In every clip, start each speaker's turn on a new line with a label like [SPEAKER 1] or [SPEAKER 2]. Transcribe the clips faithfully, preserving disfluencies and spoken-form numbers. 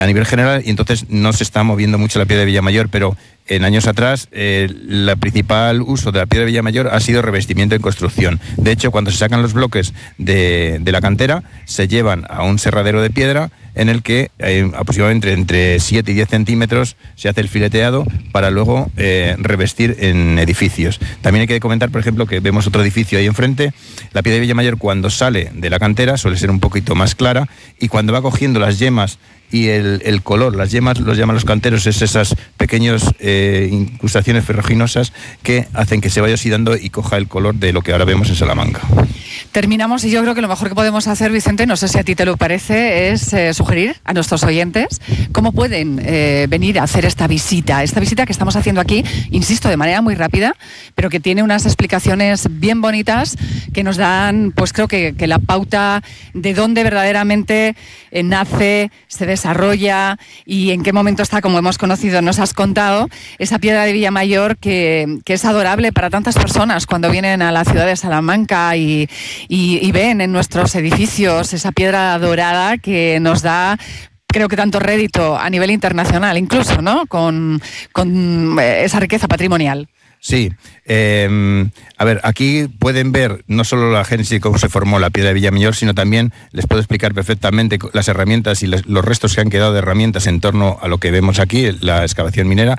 [SPEAKER 1] a nivel general, y entonces no se está moviendo mucho la piedra de Villamayor, pero en años atrás eh, el principal uso de la piedra de Villamayor ha sido revestimiento en construcción. De hecho, cuando se sacan los bloques de, de la cantera, se llevan a un serradero de piedra en el que eh, aproximadamente entre siete y diez centímetros se hace el fileteado para luego eh, revestir en edificios. También hay que comentar, por ejemplo, que vemos otro edificio ahí enfrente. La piedra de Villamayor, cuando sale de la cantera, suele ser un poquito más clara, y cuando va cogiendo las yemas y el, el color, las yemas los llaman los canteros, es esas pequeñas eh, incrustaciones ferruginosas que hacen que se vaya oxidando y coja el color de lo que ahora vemos en Salamanca.
[SPEAKER 2] Terminamos, y yo creo que lo mejor que podemos hacer, Vicente, no sé si a ti te lo parece, es eh, sugerir a nuestros oyentes cómo pueden eh, venir a hacer esta visita, esta visita que estamos haciendo aquí, insisto, de manera muy rápida, pero que tiene unas explicaciones bien bonitas que nos dan, pues creo que, que la pauta de dónde verdaderamente eh, nace, se desarrolla y en qué momento está, como hemos conocido, nos has contado, esa piedra de Villamayor que, que es adorable para tantas personas cuando vienen a la ciudad de Salamanca y Y, y ven en nuestros edificios esa piedra dorada que nos da, creo que tanto rédito a nivel internacional, incluso, ¿no? Con, con esa riqueza patrimonial.
[SPEAKER 1] Sí, eh, a ver, aquí pueden ver no solo la génesis de cómo se formó la piedra de Villamayor, sino también les puedo explicar perfectamente las herramientas y les, los restos que han quedado de herramientas en torno a lo que vemos aquí, la excavación minera,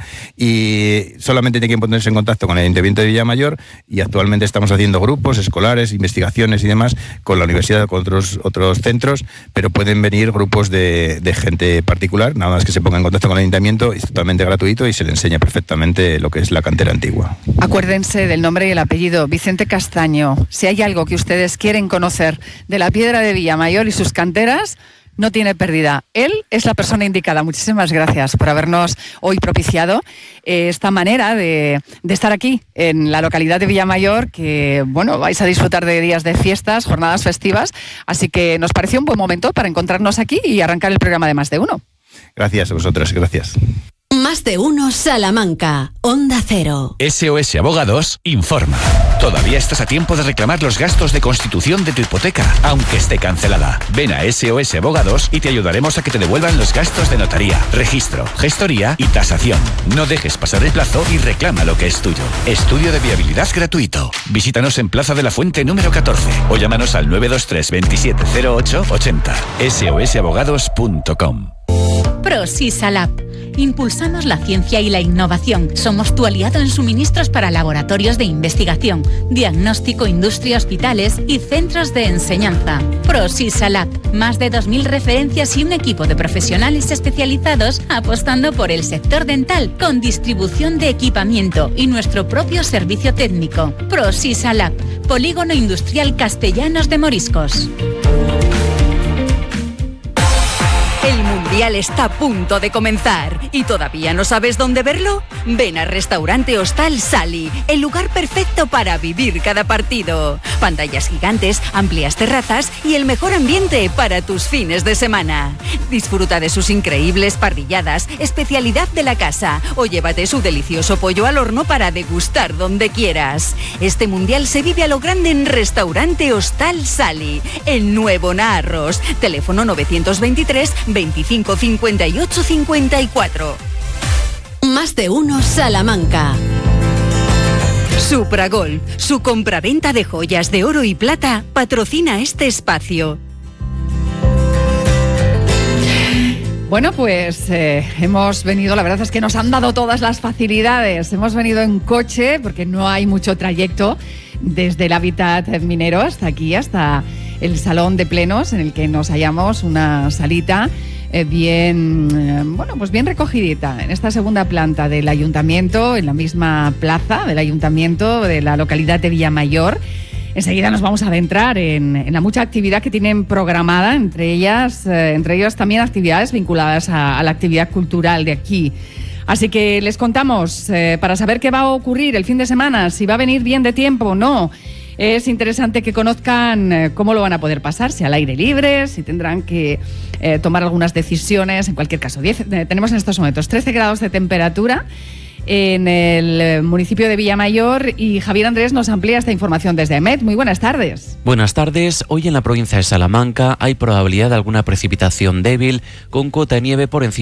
[SPEAKER 1] y solamente tienen que ponerse en contacto con el Ayuntamiento de Villamayor, y actualmente estamos haciendo grupos escolares, investigaciones y demás con la universidad, con otros, otros centros, pero pueden venir grupos de, de gente particular, nada más que se pongan en contacto con el Ayuntamiento, es totalmente gratuito y se les enseña perfectamente lo que es la cantera antigua.
[SPEAKER 2] Acuérdense del nombre y el apellido, Vicente Castaño. Si hay algo que ustedes quieren conocer de la piedra de Villamayor y sus canteras, no tiene pérdida. Él es la persona indicada. Muchísimas gracias por habernos hoy propiciado eh, esta manera de, de estar aquí en la localidad de Villamayor, que, bueno, vais a disfrutar de días de fiestas, jornadas festivas, así que nos pareció un buen momento para encontrarnos aquí y arrancar el programa de Más de Uno.
[SPEAKER 1] Gracias a vosotros, gracias.
[SPEAKER 3] Más de Uno Salamanca, Onda Cero.
[SPEAKER 4] S O S Abogados informa. Todavía estás a tiempo de reclamar los gastos de constitución de tu hipoteca, aunque esté cancelada. Ven a S O S Abogados y te ayudaremos a que te devuelvan los gastos de notaría, registro, gestoría y tasación. No dejes pasar el plazo y reclama lo que es tuyo. Estudio de viabilidad gratuito. Visítanos en Plaza de la Fuente número catorce o llámanos al nueve dos tres veintisiete cero ocho ochenta. S O S abogados punto com.
[SPEAKER 5] ProSisalab. Impulsamos la ciencia y la innovación. Somos tu aliado en suministros para laboratorios de investigación, diagnóstico, industria, hospitales y centros de enseñanza. ProSisalab. Más de dos mil referencias y un equipo de profesionales especializados apostando por el sector dental con distribución de equipamiento y nuestro propio servicio técnico. ProSisalab. Polígono Industrial Castellanos de Moriscos.
[SPEAKER 3] El Mundial está a punto de comenzar y ¿todavía no sabes dónde verlo? Ven a Restaurante Hostal Sally, el lugar perfecto para vivir cada partido. Pantallas gigantes, amplias terrazas y el mejor ambiente para tus fines de semana. Disfruta de sus increíbles parrilladas, especialidad de la casa, o llévate su delicioso pollo al horno para degustar donde quieras. Este Mundial se vive a lo grande en Restaurante Hostal Sally, en Nuevo Naarros. Teléfono novecientos veintitrés veinticinco cincuenta y ocho cincuenta y cuatro. Más de Uno Salamanca. Supragol, su compraventa de joyas de oro y plata, patrocina este espacio.
[SPEAKER 2] Bueno, pues eh, hemos venido, la verdad es que nos han dado todas las facilidades. Hemos venido en coche porque no hay mucho trayecto desde el hábitat minero hasta aquí, hasta el salón de plenos en el que nos hallamos, una salita eh, bien, eh, bueno, pues bien recogidita en esta segunda planta del ayuntamiento, en la misma plaza del ayuntamiento de la localidad de Villamayor. Enseguida nos vamos a adentrar en, en la mucha actividad que tienen programada, entre ellas, eh, entre ellas también actividades vinculadas a, a la actividad cultural de aquí. Así que les contamos, eh, para saber qué va a ocurrir el fin de semana, si va a venir bien de tiempo o no. Es interesante que conozcan eh, cómo lo van a poder pasar, si al aire libre, si tendrán que eh, tomar algunas decisiones. En cualquier caso, diez, eh, tenemos en estos momentos trece grados de temperatura. en el municipio de Villamayor, y Javier Andrés nos amplía esta información desde AEMET. Muy buenas tardes.
[SPEAKER 6] Buenas tardes. Hoy en la provincia de Salamanca hay probabilidad de alguna precipitación débil con cota de nieve por encima